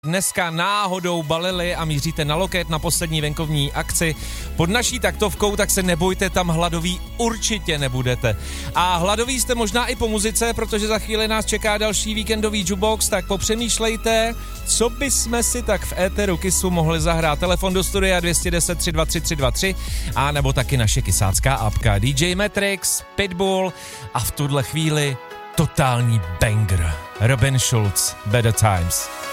dneska náhodou balili a míříte na loket na poslední venkovní akci pod naší taktovkou, tak se nebojte, tam hladoví určitě nebudete. A hladoví jste možná i po muzice, protože za chvíli nás čeká další víkendový jukebox, tak popřemýšlejte, co bychom si tak v éteru Kissu mohli zahrát. Telefon do studia 210 323 323 a nebo taky naše kysácká apka DJ Matrix, Pitbull a v tuhle chvíli totální banger. Robin Schulz, Better Times.